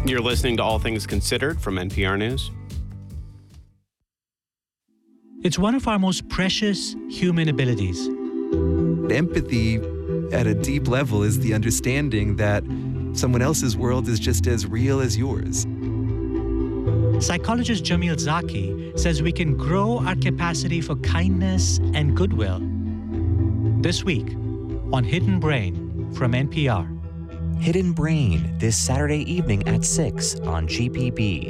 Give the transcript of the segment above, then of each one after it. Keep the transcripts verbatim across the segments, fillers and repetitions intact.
You're listening to All Things Considered from N P R News. It's one of our most precious human abilities. Empathy at a deep level is the understanding that someone else's world is just as real as yours. Psychologist Jamil Zaki says we can grow our capacity for kindness and goodwill. This week on Hidden Brain from N P R. Hidden Brain, this Saturday evening at six on G P B.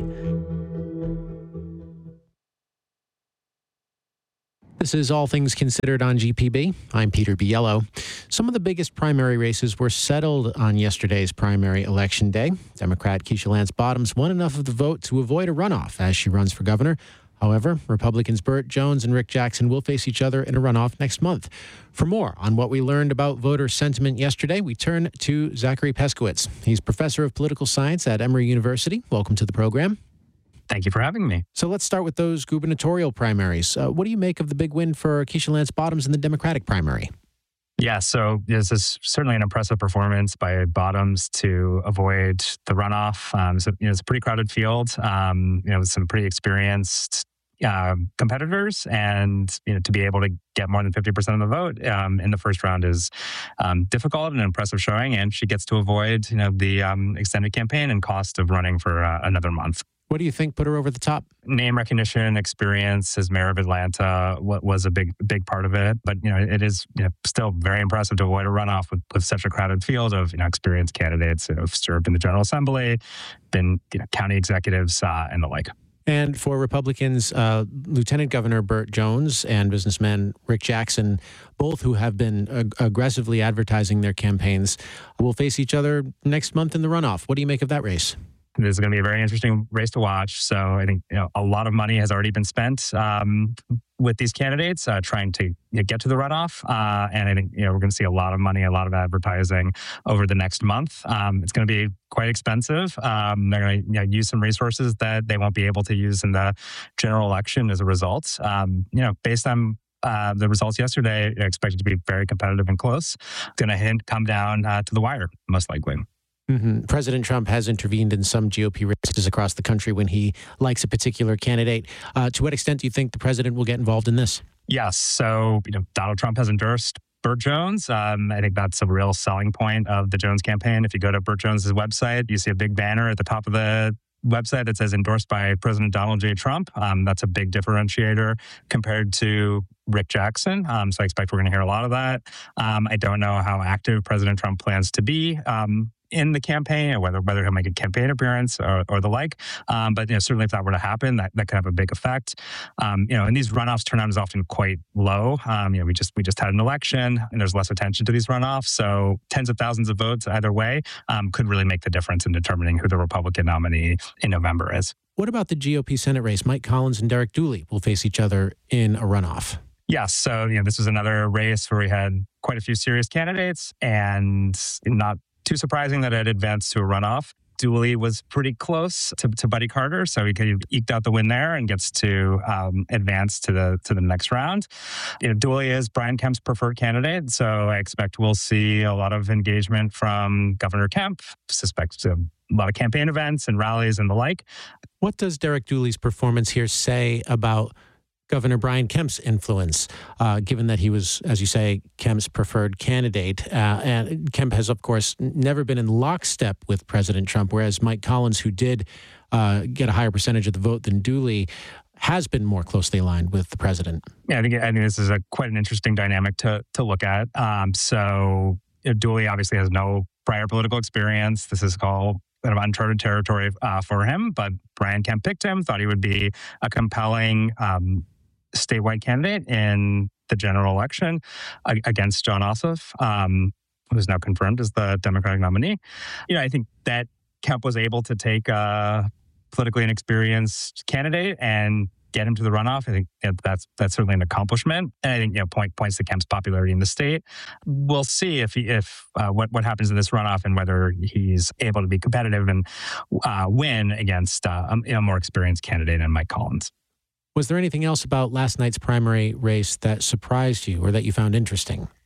This is All Things Considered on G P B. I'm Peter Biello. Some of the biggest primary races were settled on yesterday's primary election day. Democrat Keisha Lance Bottoms won enough of the vote to avoid a runoff as she runs for governor. However, Republicans Burt Jones and Rick Jackson will face each other in a runoff next month. For more on what we learned about voter sentiment yesterday, we turn to Zachary Peskowitz. He's professor of political science at Emory University. Welcome to the program. Thank you for having me. So let's start with those gubernatorial primaries. Uh, what do you make of the big win for Keisha Lance Bottoms in the Democratic primary? Yeah, so this is certainly an impressive performance by Bottoms to avoid the runoff. Um, so, you know, it's a pretty crowded field, um, you know, with some pretty experienced uh, competitors, and you know, to be able to get more than fifty percent of the vote um, in the first round is um, difficult and an impressive showing. And she gets to avoid, you know, the um, extended campaign and cost of running for uh, another month. What do you think put her over the top? Name recognition, experience as mayor of Atlanta was a big, big part of it. But you know, it is you know, still very impressive to avoid a runoff with, with such a crowded field of you know experienced candidates who have served in the General Assembly, been you know, county executives, uh, and the like. And for Republicans, uh, Lieutenant Governor Burt Jones and businessman Rick Jackson, both who have been ag- aggressively advertising their campaigns, will face each other next month in the runoff. What do you make of that race? This is going to be a very interesting race to watch. So I think you know a lot of money has already been spent um, with these candidates uh, trying to you know, get to the runoff. Uh, and I think you know we're going to see a lot of money, a lot of advertising over the next month. Um, it's going to be quite expensive. Um, they're going to you know, use some resources that they won't be able to use in the general election as a result. Um, you know, based on Uh, the results yesterday, are expected to be very competitive and close. It's going to hint come down uh, to the wire, most likely. Mm-hmm. President Trump has intervened in some G O P races across the country when he likes a particular candidate. Uh, to what extent do you think the president will get involved in this? Yes. So, you know, Donald Trump has endorsed Burt Jones. Um, I think that's a real selling point of the Jones campaign. If you go to Burt Jones's website, you see a big banner at the top of the website that says endorsed by President Donald J. Trump. Um, that's a big differentiator compared to Rick Jackson. Um, so I expect we're going to hear a lot of that. Um, I don't know how active President Trump plans to be um, in the campaign, or whether whether he'll make a campaign appearance or, or the like. Um, but you know, certainly if that were to happen, that, that could have a big effect. Um, you know, and these runoffs turnout is often quite low. Um, you know, we just we just had an election, and there's less attention to these runoffs. So tens of thousands of votes either way um, could really make the difference in determining who the Republican nominee in November is. What about the G O P Senate race? Mike Collins and Derek Dooley will face each other in a runoff. Yes. So, you know, this was another race where we had quite a few serious candidates, and not too surprising that it advanced to a runoff. Dooley was pretty close to, to Buddy Carter, so he could eked out the win there and gets to um, advance to the to the next round. You know, Dooley is Brian Kemp's preferred candidate, so I expect we'll see a lot of engagement from Governor Kemp. Suspect a lot of campaign events and rallies and the like. What does Derek Dooley's performance here say about Governor Brian Kemp's influence, uh, given that he was, as you say, Kemp's preferred candidate? Uh, and Kemp has, of course, never been in lockstep with President Trump, whereas Mike Collins, who did uh, get a higher percentage of the vote than Dooley, has been more closely aligned with the president. Yeah, I think, I think this is a quite an interesting dynamic to to look at. Um, so you know, Dooley obviously has no prior political experience. This is called kind of uncharted territory uh, for him, but Brian Kemp picked him, thought he would be a compelling um, statewide candidate in the general election against Jon Ossoff, um, who's now confirmed as the Democratic nominee. You know, I think that Kemp was able to take a politically inexperienced candidate and get him to the runoff. I think that's that's certainly an accomplishment, and I think you know point points to Kemp's popularity in the state. We'll see if he, if uh, what what happens in this runoff and whether he's able to be competitive and uh, win against uh, a, a more experienced candidate in Mike Collins. Was there anything else about last night's primary race that surprised you or that you found interesting?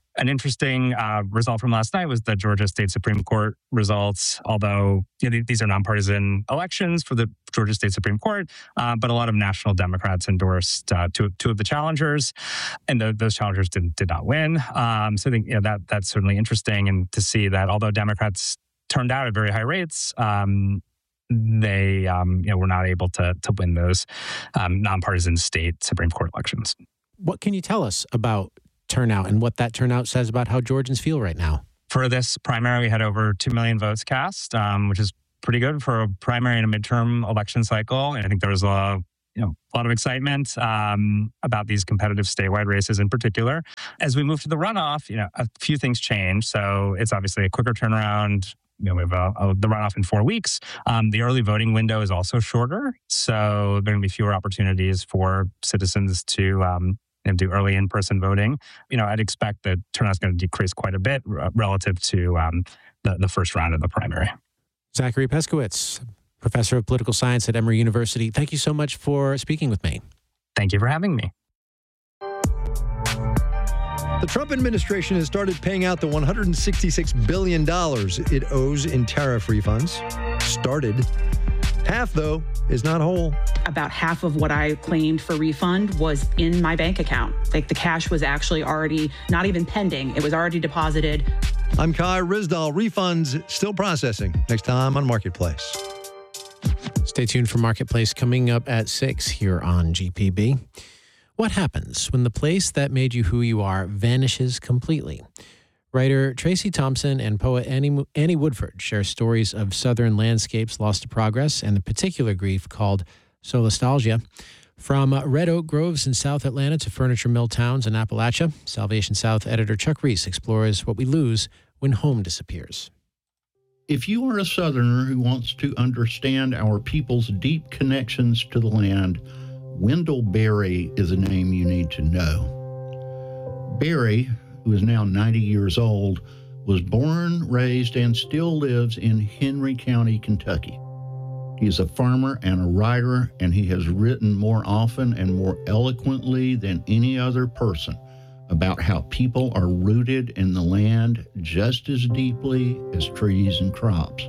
An interesting uh, result from last night was the Georgia State Supreme Court results, although you know, these are nonpartisan elections for the Georgia State Supreme Court, uh, but a lot of national Democrats endorsed uh, two, two of the challengers, and the, those challengers did, did not win. Um, so I think you know, that that's certainly interesting, and to see that although Democrats turned out at very high rates, um, they um, you know, were not able to, to win those um, nonpartisan state Supreme Court elections. What can you tell us about turnout and what that turnout says about how Georgians feel right now? For this primary, we had over two million votes cast, um, which is pretty good for a primary and a midterm election cycle. And I think there was a, you know, a lot of excitement um, about these competitive statewide races in particular. As we move to the runoff, you know, a few things change. So it's obviously a quicker turnaround. You know, we have a, a, the runoff in four weeks. Um, the early voting window is also shorter. So there are going to be fewer opportunities for citizens to um, and do early in-person voting. You know, I'd expect that turnout's going to decrease quite a bit r- relative to um, the, the first round of the primary. Zachary Peskowitz, professor of political science at Emory University. Thank you so much for speaking with me. Thank you for having me. The Trump administration has started paying out the one hundred sixty-six billion dollars it owes in tariff refunds. Started. Half, though, is not whole. About half of what I claimed for refund was in my bank account. Like the cash was actually already not even pending. It was already deposited. I'm Kai Rizdal. Refunds still processing. Next time on Marketplace. Stay tuned for Marketplace coming up at six here on G P B. What happens when the place that made you who you are vanishes completely? Writer Tracy Thompson and poet Annie, Annie Woodford share stories of Southern landscapes lost to progress and the particular grief called solastalgia. From Red Oak Groves in South Atlanta to furniture mill towns in Appalachia, Salvation South editor Chuck Reese explores what we lose when home disappears. If you are a Southerner who wants to understand our people's deep connections to the land, Wendell Berry is a name you need to know. Berry, who is now ninety years old, was born, raised, and still lives in Henry County, Kentucky. He is a farmer and a writer, and he has written more often and more eloquently than any other person about how people are rooted in the land just as deeply as trees and crops.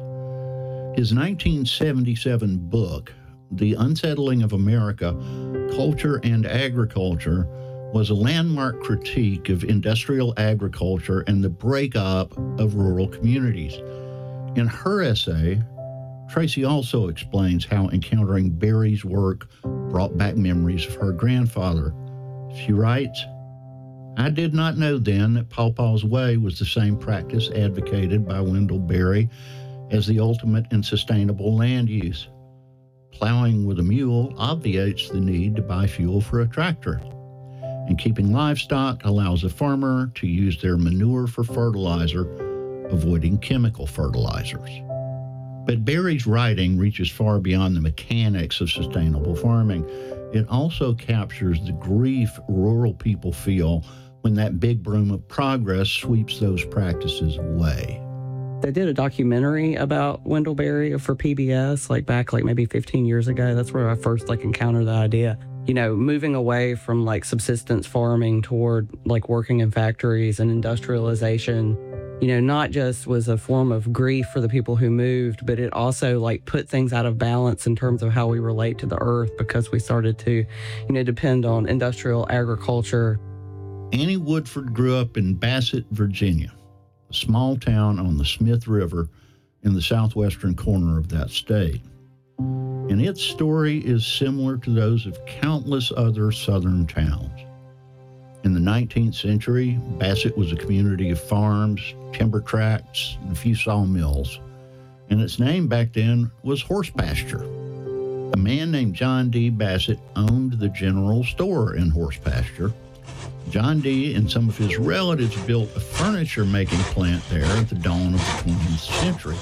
His nineteen seventy-seven book, The Unsettling of America, Culture and Agriculture, was a landmark critique of industrial agriculture and the breakup of rural communities. In her essay, Tracy also explains how encountering Berry's work brought back memories of her grandfather. She writes, "I did not know then that Pawpaw's Way was the same practice advocated by Wendell Berry as the ultimate and sustainable land use. Plowing with a mule obviates the need to buy fuel for a tractor, and keeping livestock allows a farmer to use their manure for fertilizer, avoiding chemical fertilizers." But Berry's writing reaches far beyond the mechanics of sustainable farming. It also captures the grief rural people feel when that big broom of progress sweeps those practices away. They did a documentary about Wendell Berry for P B S, like back like maybe fifteen years ago. That's where I first like encountered the idea. You know, moving away from like subsistence farming toward like working in factories and industrialization, you know, not just was a form of grief for the people who moved, but it also like put things out of balance in terms of how we relate to the earth because we started to, you know, depend on industrial agriculture. Annie Woodford grew up in Bassett, Virginia, a small town on the Smith River in the southwestern corner of that state. And its story is similar to those of countless other southern towns. In the nineteenth century, Bassett was a community of farms, timber tracts, and a few sawmills. And its name back then was horse pasture. A man named John D. Bassett owned the general store in horse pasture. John D. and some of his relatives built a furniture-making plant there at the dawn of the twentieth century.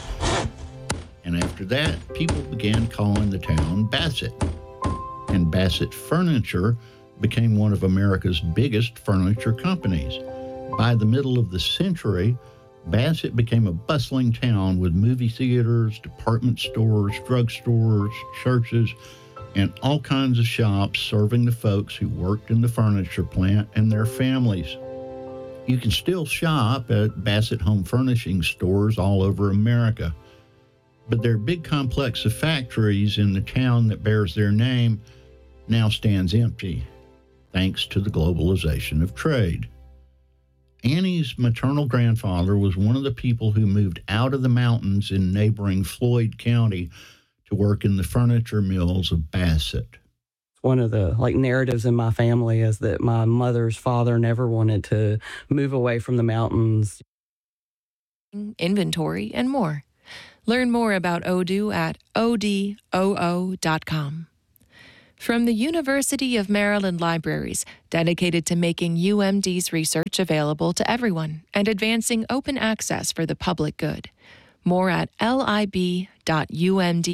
And after that, people began calling the town Bassett. And Bassett Furniture became one of America's biggest furniture companies. By the middle of the century, Bassett became a bustling town with movie theaters, department stores, drugstores, churches, and all kinds of shops serving the folks who worked in the furniture plant and their families. You can still shop at Bassett Home Furnishing stores all over America, but their big complex of factories in the town that bears their name now stands empty, thanks to the globalization of trade. Annie's maternal grandfather was one of the people who moved out of the mountains in neighboring Floyd County to work in the furniture mills of Bassett. One of the like narratives in my family is that my mother's father never wanted to move away from the mountains. Inventory and more. Learn more about Odoo at O D O O dot com. From the University of Maryland Libraries, dedicated to making U M D's research available to everyone and advancing open access for the public good. More at L I B dot U M D.